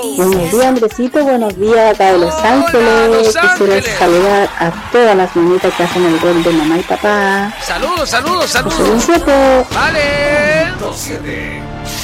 Buenos días, Andresito, buenos días acá de Los Ángeles. Quisiera saludar a todas las mamitas que hacen el gol de mamá y papá. Saludos. Vale.